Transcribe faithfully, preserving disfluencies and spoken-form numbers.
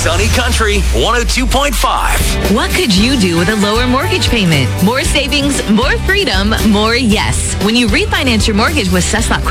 Sunny Country one oh two point five. What could you do with a lower mortgage payment? More savings, more freedom, more yes. When you refinance your mortgage with Cessnock